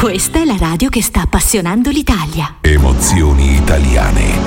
Questa è la radio che sta appassionando l'Italia. Emozioni italiane.